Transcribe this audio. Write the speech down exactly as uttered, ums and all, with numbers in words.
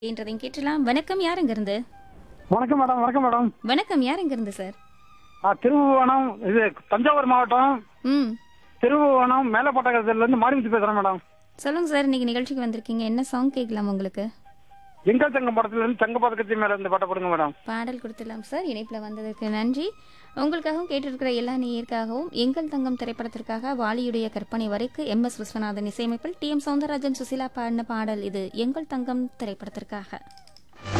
என்றதையும் கேட்டலாம். வணக்கம், யார் இருந்து? வணக்கம் மேடம். வணக்கம் மேடம். வணக்கம், யார் இருந்து சார்? ஆ, திருபுவனம், இது தஞ்சாவூர் மாவட்டம் ம் திருபுவனம் மேலப்பட்டகத்துல இருந்து மாரிமுத்து பேசுறேன் மேடம். சொல்லுங்க சார், இன்னைக்கு நிகழ்ச்சிக்கு வந்திருக்கீங்க, என்ன சாங் கேட்கலாம் உங்களுக்கு? எங்கள் தங்கம் படத்துல இருந்து தங்க பதக்கத்தி மேல இருந்து பாட்ட போடுங்க மேடம். பாடல் கொடுத்துடலாம் சார். இணைப்பில் வந்ததற்கு நன்றி. உங்களுக்காகவும் கேட்டிருக்கிற எல்லா நேயருக்காகவும் எங்கள் தங்கம் திரைப்படத்திற்காக வாலியுடைய கற்பனை வரைக்கு எம் எஸ் விஸ்வநாதன் இசையமைப்பில் டி எம் சௌந்தரராஜன் சுசிலா பாடின பாடல் இது எங்கள் தங்கம் திரைப்படத்திற்காக.